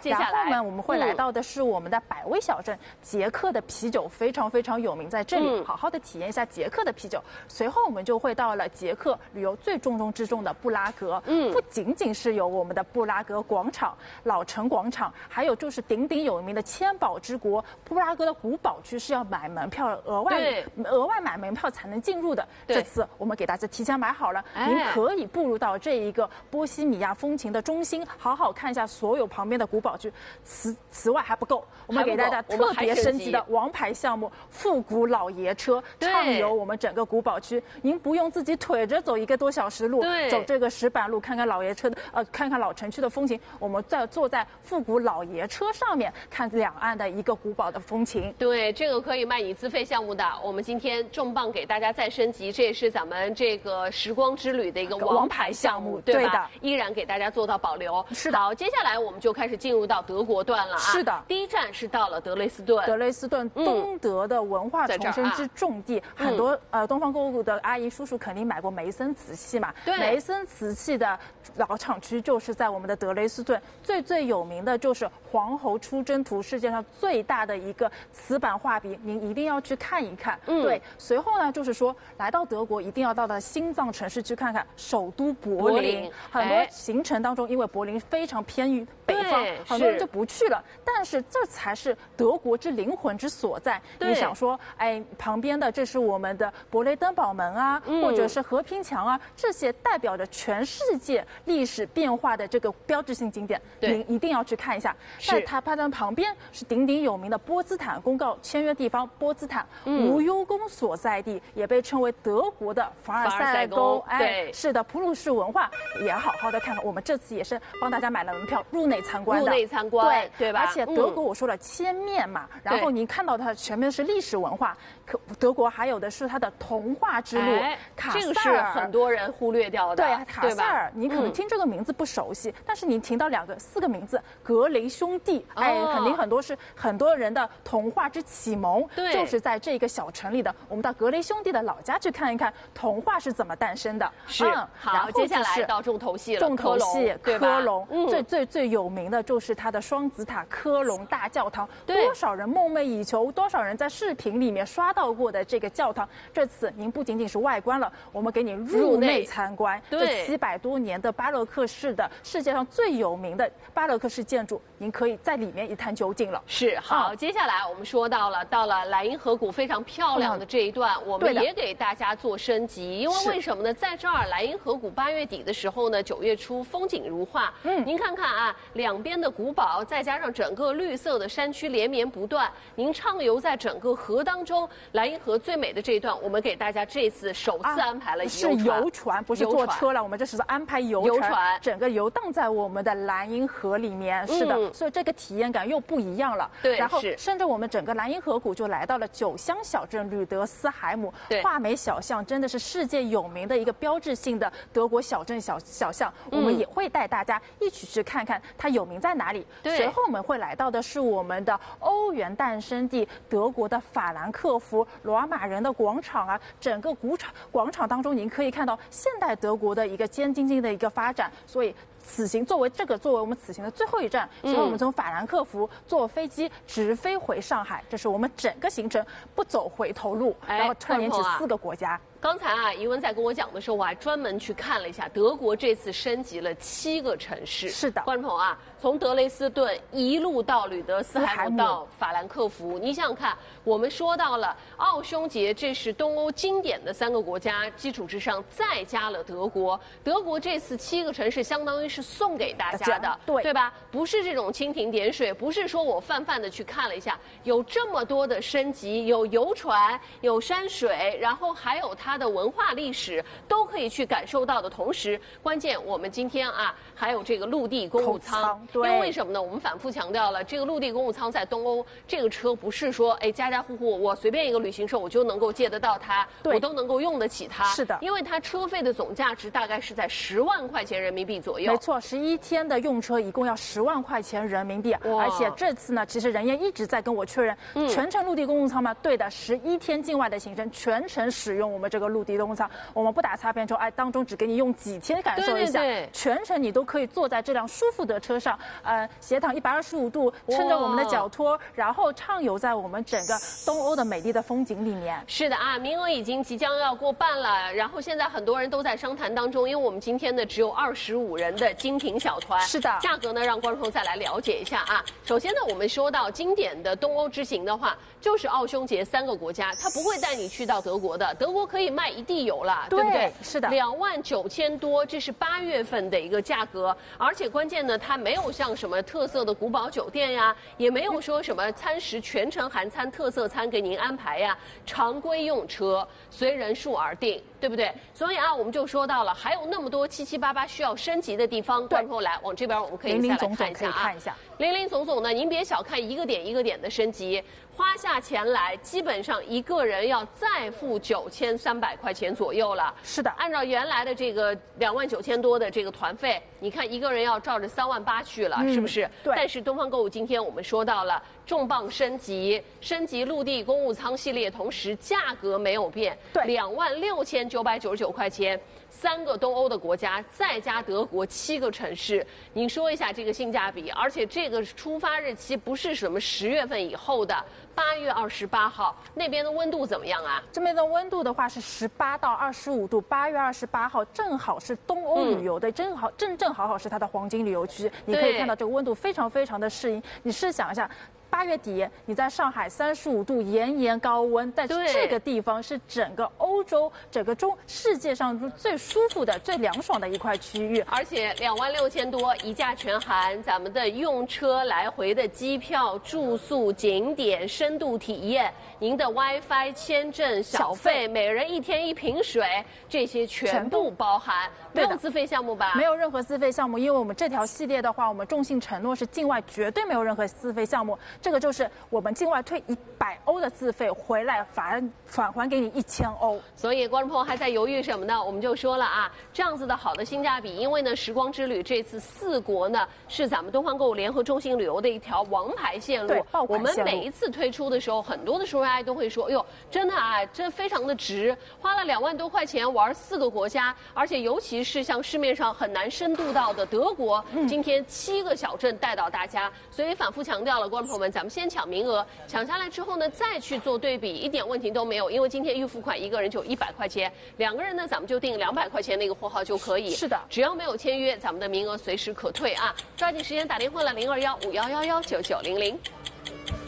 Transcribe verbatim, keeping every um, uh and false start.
接下来然后呢，我们会来到的是我们的百威小镇，捷克的啤酒非常非常有名，在这里嗯好好的体验一下捷克的啤酒。随后我们就会到了捷克旅游最重中之重的布拉格，嗯，不仅仅是有我们的布拉格广场、老城广场，还有就是鼎鼎有名的千宝之国布拉格的古堡区是要买门票，额外额外买门票才能进入的。这次我们给大家提前买好了， 哎、 您可以步入到这一个波西米亚风情的中心，好好看一下所有旁边的古堡区。此此外还不够，我们给大家特别升级的王牌项目——复古老爷车，畅游我们整个古堡区。您不用自己腿着走一个多小时路，走这个石板路，看看老爷车的呃，看看老城区的风情。我们在坐在复古老爷车上面，看两岸的一个古堡的风情。 对，这个可以卖你资费项目的，我们今天重磅给大家再升级，这也是咱们这个时光之旅的一个王牌项目，对吧？对的，依然给大家做到保留。 是的。 好，接下来我们就开始进入到德国段了啊。 是的。 第一站是到了德累斯顿。 德累斯顿，东德的文化重生之重地，嗯、很多呃东方购物的阿姨叔叔肯定买过梅森瓷器嘛。 对。 梅森瓷器的老厂区就是在我们的德累斯顿，最最有名的就是《黄喉出征图》，世界上最大的一个瓷板画笔，您一定要去看一看。嗯。对。随后呢，就是说来到德国一定要到的心脏城市去看看，首都柏林。柏林很多行程当中，因为柏林非常偏于北方，很多人就不去了。但是这才是德国之灵魂之所在。你想说，哎，旁边的这是我们的勃雷登堡门啊，嗯、或者是和平墙啊，这些代表着全世界历史变化的这个标志性景点，您一定要去看一下。在它它的旁边是鼎鼎有名的波茨坦公告签约地方，波茨坦、嗯、无忧宫所在地，也被称为德国的凡尔赛宫。哎，是的，普鲁士文化也好好的看看。我们这次也是帮大家买了门票入内参观的， 入内参观， 对对吧？ 而且德国我说了千面嘛，嗯、然后您看到它前面是历史文化，可德国还有的是它的童话之路。 哎、 卡塞尔， 这个是很多人忽略掉的。 对，卡塞尔，你可能听这个名字不熟悉，嗯、但是你听到两个四个名字，格雷兄弟，哦、哎，肯定很多是很多人的童话之启蒙， 对， 就是在这个小城里的。我们到格雷兄弟的老家去看一看，童话是怎么诞生的。 是，嗯、好，然后接下来到重头戏了， 重头戏科隆， 嗯、 最最最有名的就是它的双子塔科隆大教堂，多少人梦寐以求，多少人在视频里面刷到过的这个教堂。这次您不仅仅是外观了，我们给你入内参观，这七百多年的巴洛克式的世界上最有名的巴洛克式建筑，您可以在里面一探究竟了。 是，好，嗯、接下来我们说到了到了莱茵河谷非常漂亮的这一段，嗯、我们也给大家做升级，因为为什么呢？在这儿莱茵河谷八月底的时候呢，九月初风景如画。嗯，您看看啊，两边的古堡，再加上整个绿色的山区连绵不断，您畅游在整个河当中，莱茵河最美的这一段，我们给大家这次首次安排了游船， 啊、是游船，不是坐车了，我们这是安排游船，游船整个游荡在我们的莱茵河里面。是的，嗯、所以这个体验感又不一样了。 对， 然后顺着我们整个莱茵河谷就来到了酒乡小镇吕德斯海姆，画眉小巷真的是世界有名的一个标志性的德国小镇小小巷，嗯、我们也会带大家一起去看看它有名在哪里。随后我们会来到的是我们的欧元诞生地德国的法兰克福罗马人的广场啊，整个古场广场当中，您可以看到现代德国的一个尖晶晶的一个发展。所以此行作为这个作为我们此行的最后一站，所以我们从法兰克福坐飞机直飞回上海，这是我们整个行程不走回头路， 哎、 然后串联起四个国家。 刚才啊，怡文在跟我讲的时候，我还专门去看了一下，德国这次升级了七个城市。 是的， 观众朋友啊，从德累斯顿一路到吕德斯海姆到法兰克福，你想想看，我们说到了奥匈捷，这是东欧经典的三个国家基础之上，再加了德国。德国这次七个城市相当于是送给大家的， 对对吧？不是这种蜻蜓点水，不是说我泛泛的去看了一下，有这么多的升级，有游船，有山水，然后还有它的文化历史都可以去感受到的同时，关键我们今天啊还有这个陆地公务舱，因为为什么呢？我们反复强调了，这个陆地公务舱在东欧，这个车不是说哎家家户户我随便一个旅行社我就能够借得到它，我都能够用得起它， 是的， 因为它车费的总价值大概是在十万块钱人民币左右， 错，十一天的用车一共要十万块钱人民币，而且这次呢，其实人员一直在跟我确认，嗯、全程陆地公务舱吗？对的，十一天境外的行程全程使用我们这个陆地公务舱，我们不打擦边说，哎，当中只给你用几天感受一下， 对对对， 全程你都可以坐在这辆舒服的车上，呃，斜躺一百二十五度，撑着我们的脚托，然后畅游在我们整个东欧的美丽的风景里面。 是的啊，名额已经即将要过半了，然后现在很多人都在商谈当中，因为我们今天呢只有二十五人的精品小团， 是的， 价格呢让观众朋友再来了解一下啊。首先呢，我们说到经典的东欧之行的话，就是奥匈捷三个国家，它不会带你去到德国的，德国可以卖一地油了， 对, 对不对？ 是的， 两万九千多，这是八月份的一个价格，而且关键呢，它没有像什么特色的古堡酒店呀，也没有说什么餐食全程含餐、特色餐给您安排呀，常规用车随人数而定，对不对？所以啊，我们就说到了，还有那么多七七八八需要升级的地方，观众朋友来往这边我们可以再来看一下啊。 看一下， 林林总总呢，您别小看一个点一个点的升级，花下钱来，基本上一个人要再付九千三百块钱左右了。 是的， 按照原来的这个两万九千多的这个团费，你看一个人要照着三万八去了，嗯、是不是？ 对。 但是东方购物今天我们说到了重磅升级，升级陆地公务舱系列，同时价格没有变， 对， 两万六千九百九十九块钱。三个东欧的国家，再加德国七个城市，您说一下这个性价比？而且这个出发日期不是什么十月份以后的，八月二十八号，那边的温度怎么样啊？ 这边的温度的话是十八到二十五度，八月二十八号正好是东欧旅游的，嗯、正好正正好好是它的黄金旅游区，你可以看到这个温度非常非常的适应。你试想一下。八月底，你在上海三十五度炎炎高温，但是这个地方是整个欧洲、整个中世界上最舒服的、最凉爽的一块区域， 而且两万六千多一价全含，咱们的用车来回的机票、住宿、景点、深度体验，您的 WiFi、签证、小费，每人一天一瓶水，这些全部包含，没有自费项目吧？ 没有任何自费项目，因为我们这条系列的话，我们重信承诺是境外绝对没有任何自费项目。这个就是我们境外退一百欧的自费回来返返还给你一千欧。 所以观众朋友还在犹豫什么呢？我们就说了啊，这样子的好的性价比，因为呢时光之旅这次四国呢是咱们东方购物联合中心旅游的一条王牌线路。我们每一次推出的时候，很多的收费都会说，哎呦，真的啊，这非常的值，花了两万多块钱玩四个国家，而且尤其是像市面上很难深度到的德国，嗯、今天七个小镇带到大家，所以反复强调了，观众朋友们。咱们先抢名额，抢下来之后呢，再去做对比，一点问题都没有。因为今天预付款一个人就一百块钱，两个人呢，咱们就订两百块钱那个货号就可以。 是的， 只要没有签约，咱们的名额随时可退啊！抓紧时间打电话了，零二幺五幺幺幺九九零零。